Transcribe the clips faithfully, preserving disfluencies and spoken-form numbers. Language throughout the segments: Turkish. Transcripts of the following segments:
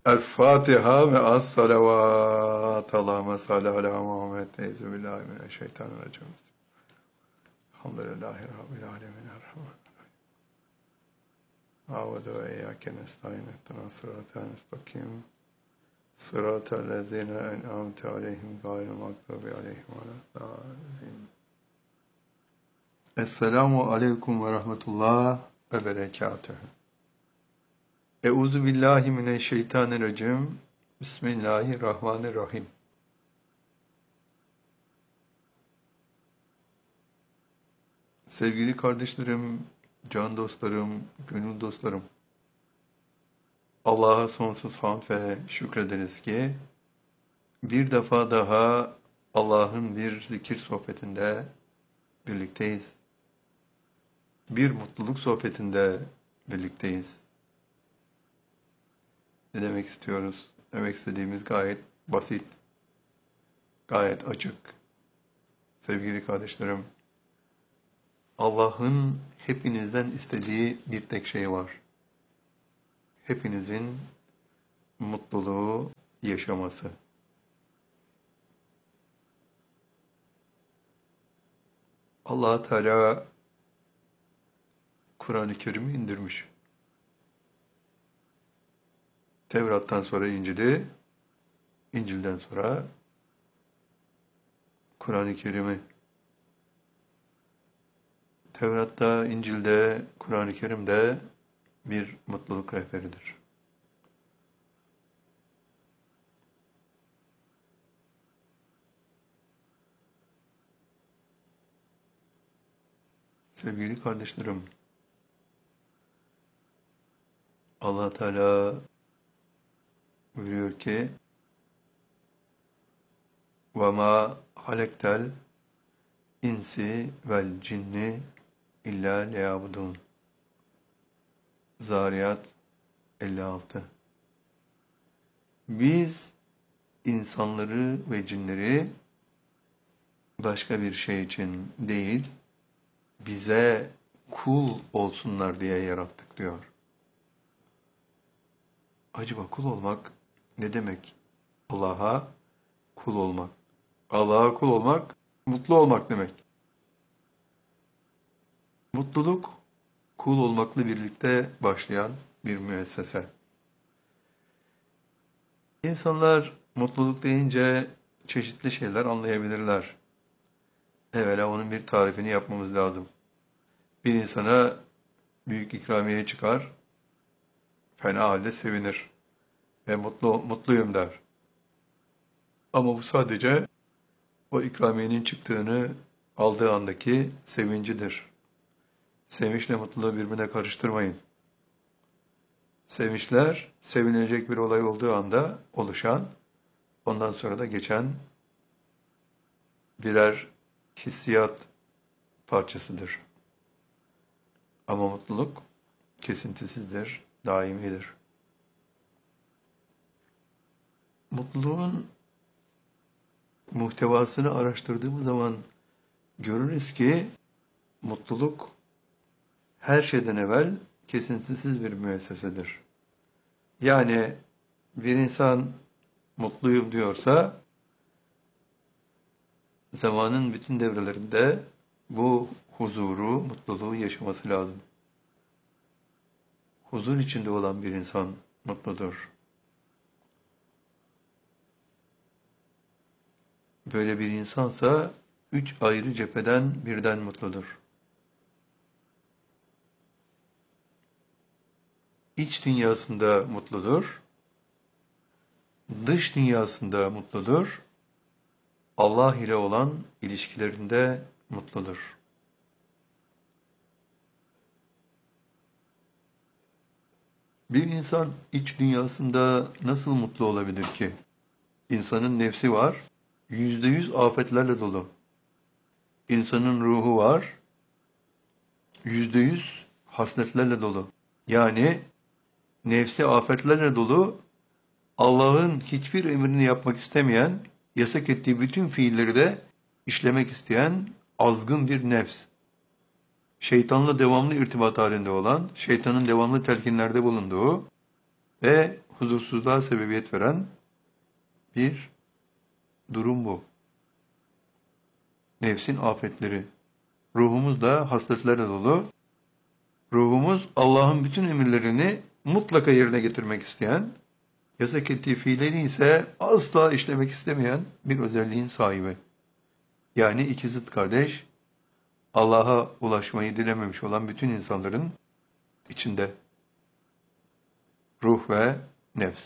El Fatiha ve as salavat. Allahümme salli ala Muhammed. Euzubillahimineşşeytanirracim. Elhamdülillahi Rabbil alemin. A'udu ve iyyake nestaîn. İhdinas sıratal müstakim. Sıratal lezîne en'amte aleyhim gayril mağdûbi aleyhim veleddâllîn. Esselamu aleyküm ve rahmetullah ve berekâtuhu. Euzu billahi mineşşeytanirracim. Bismillahirrahmanirrahim. Sevgili kardeşlerim, can dostlarım, gönül dostlarım. Allah'a sonsuz hamd ve şükrederiz ki bir defa daha Allah'ın bir zikir sohbetinde birlikteyiz. Bir mutluluk sohbetinde birlikteyiz. Ne demek istiyoruz? Demek istediğimiz gayet basit, gayet açık. Sevgili kardeşlerim, Allah'ın hepinizden istediği bir tek şey var. Hepinizin mutluluğu yaşaması. Allah Teala Kur'an-ı Kerim'i indirmiş. Tevrat'tan sonra İncil'i, İncil'den sonra Kur'an-ı Kerim'i. Tevrat'ta, İncil'de, Kur'an-ı Kerim'de bir mutluluk rehberidir. Sevgili kardeşlerim, Allah Teala buyuruyor ki وَمَا خَلَقْتَ الْاِنْسِ وَالْجِنِّ اِلَّا لِيَعْبُدُونَ. Zariyat elli altı. Biz insanları ve cinleri başka bir şey için değil, bize kul olsunlar diye yarattık diyor. Acaba kul olmak ne demek? Allah'a kul olmak. Allah'a kul olmak, mutlu olmak demek. Mutluluk, kul olmakla birlikte başlayan bir müessese. İnsanlar mutluluk deyince çeşitli şeyler anlayabilirler. Evvela onun bir tarifini yapmamız lazım. Bir insana büyük ikramiye çıkar, fena halde sevinir ve mutlu, mutluyum der. Ama bu sadece o ikramiyenin çıktığını aldığı andaki sevincidir. Sevinçle mutluluğu birbirine karıştırmayın. Sevinçler, sevinilecek bir olay olduğu anda oluşan, ondan sonra da geçen birer hissiyat parçasıdır. Ama mutluluk kesintisizdir, daimidir. Mutluluğun muhtevasını araştırdığımız zaman görürüz ki mutluluk her şeyden evvel kesintisiz bir müessesedir. Yani bir insan mutluyum diyorsa zamanın bütün devrelerinde bu huzuru, mutluluğu yaşaması lazım. Huzur içinde olan bir insan mutludur. Böyle bir insansa üç ayrı cepheden birden mutludur. İç dünyasında mutludur, dış dünyasında mutludur, Allah ile olan ilişkilerinde mutludur. Bir insan iç dünyasında nasıl mutlu olabilir ki? İnsanın nefsi var, yüzde yüz afetlerle dolu. İnsanın ruhu var, yüzde yüz hasletlerle dolu. Yani nefsi afetlerle dolu, Allah'ın hiçbir emrini yapmak istemeyen, yasak ettiği bütün fiilleri de işlemek isteyen azgın bir nefs. Şeytanla devamlı irtibat halinde olan, şeytanın devamlı telkinlerde bulunduğu ve huzursuzluğa sebebiyet veren bir durum bu. Nefsin afetleri. Ruhumuz da hasletlerle dolu. Ruhumuz Allah'ın bütün emirlerini mutlaka yerine getirmek isteyen, yasak ettiği fiilleri ise asla işlemek istemeyen bir özelliğin sahibi. Yani iki zıt kardeş, Allah'a ulaşmayı dilememiş olan bütün insanların içinde. Ruh ve nefs.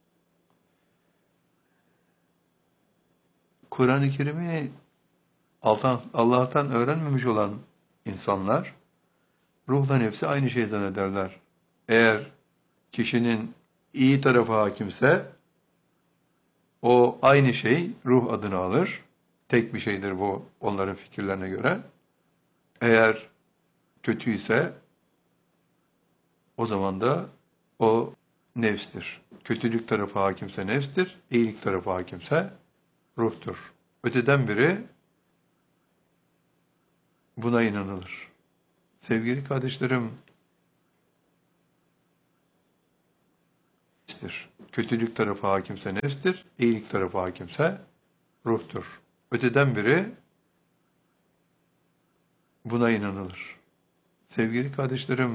Kur'an-ı Kerim'i Allah'tan öğrenmemiş olan insanlar, ruhla nefsi aynı şey zannederler. Eğer kişinin iyi tarafı hakimse, o aynı şey ruh adını alır. Tek bir şeydir bu onların fikirlerine göre. Eğer kötüyse, o zaman da o nefstir. Kötülük tarafı hakimse nefstir, iyilik tarafı hakimse ruhtur. Öteden biri buna inanılır. Sevgili kardeşlerim, kötülük tarafı hakimse nefstir, iyilik tarafı hakimse ruhtur. Öteden biri buna inanılır. Sevgili kardeşlerim,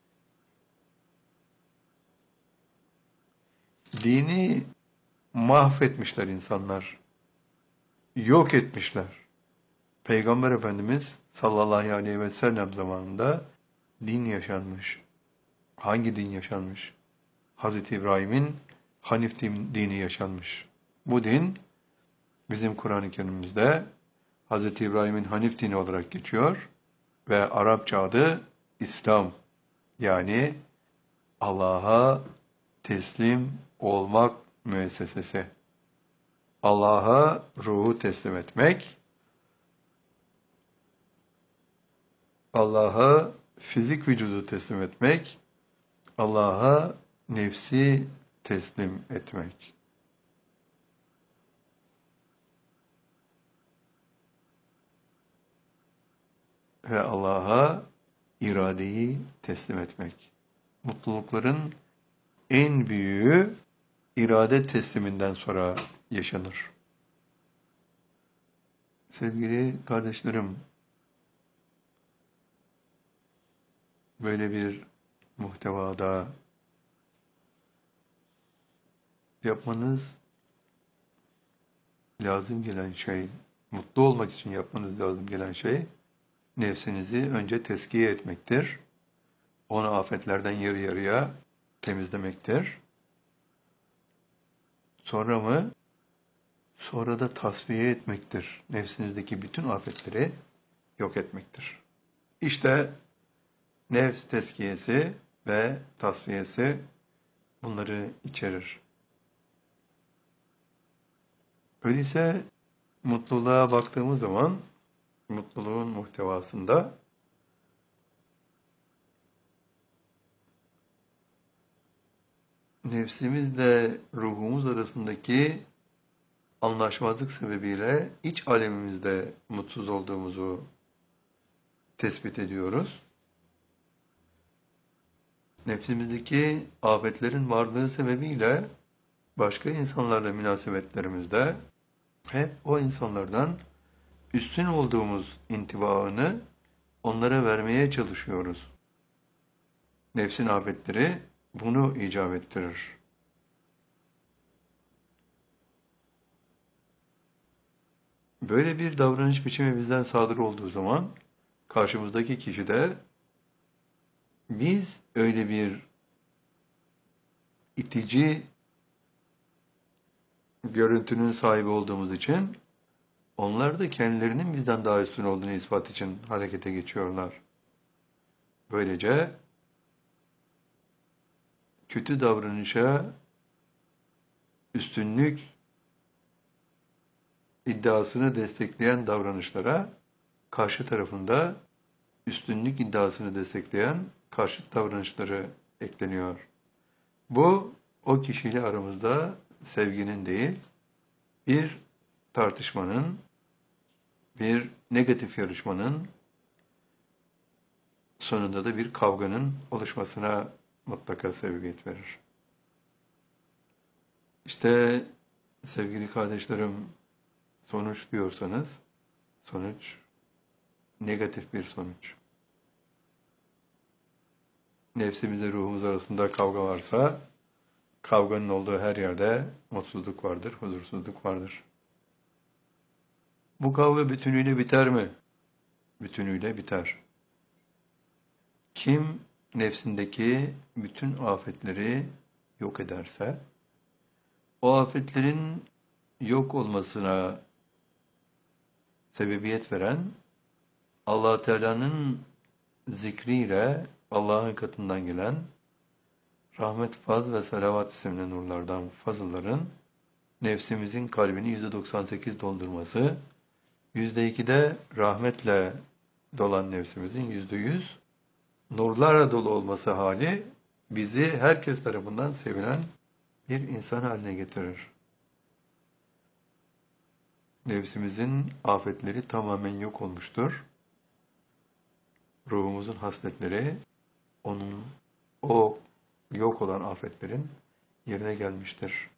dini mahvetmişler insanlar. Yok etmişler. Peygamber Efendimiz sallallahu aleyhi ve sellem zamanında din yaşanmış. Hangi din yaşanmış? Hazreti İbrahim'in Hanif dini yaşanmış. Bu din bizim Kur'an-ı Kerim'imizde Hazreti İbrahim'in Hanif dini olarak geçiyor ve Arapça adı İslam. Yani Allah'a teslim olmak müessesesi. Allah'a ruhu teslim etmek, Allah'a fizik vücudu teslim etmek, Allah'a nefsi teslim etmek. Ve Allah'a iradeyi teslim etmek. Mutlulukların en büyüğü irade tesliminden sonra yaşanır. Sevgili kardeşlerim, böyle bir muhtevada yapmanız lazım gelen şey, mutlu olmak için yapmanız lazım gelen şey, nefsinizi önce tezkiye etmektir. Onu afetlerden yarı yarıya temizlemektir. Sonra mı? Sonra da tasfiye etmektir. Nefsinizdeki bütün afetleri yok etmektir. İşte nefs tezkiyesi ve tasfiyesi bunları içerir. Öyleyse mutluluğa baktığımız zaman mutluluğun muhtevasında nefsimizle ruhumuz arasındaki anlaşmazlık sebebiyle iç alemimizde mutsuz olduğumuzu tespit ediyoruz. Nefsimizdeki afetlerin varlığı sebebiyle başka insanlarla münasebetlerimizde hep o insanlardan üstün olduğumuz intibaını onlara vermeye çalışıyoruz. Nefsin afetleri bunu icap ettirir. Böyle bir davranış biçimi bizden sadır olduğu zaman karşımızdaki kişi de biz öyle bir itici görüntünün sahibi olduğumuz için onlar da kendilerinin bizden daha üstün olduğunu ispat için harekete geçiyorlar. Böylece kötü davranışa üstünlük iddiasını destekleyen davranışlara karşı tarafında üstünlük iddiasını destekleyen karşıt davranışları ekleniyor. Bu o kişiyle aramızda sevginin değil, bir tartışmanın, bir negatif yarışmanın, sonunda da bir kavganın oluşmasına mutlaka sebebiyet verir. İşte sevgili kardeşlerim, sonuç diyorsanız, sonuç negatif bir sonuç. Nefsimizle ruhumuz arasında kavga varsa, kavganın olduğu her yerde mutsuzluk vardır, huzursuzluk vardır. Bu kavga bütünüyle biter mi? Bütünüyle biter. Kim nefsindeki bütün afetleri yok ederse, o afetlerin yok olmasına sebebiyet veren Allah Teala'nın zikriyle Allah'ın katından gelen rahmet, faz ve salavat isimli nurlardan fazılların nefsimizin kalbini yüzde doksan sekiz doldurması, yüzde iki de rahmetle dolan nefsimizin yüzde yüz nurlarla dolu olması hali bizi herkes tarafından sevilen bir insan haline getirir. Nefsimizin afetleri tamamen yok olmuştur. Ruhumuzun hasletleri onun o yok olan afetlerin yerine gelmiştir.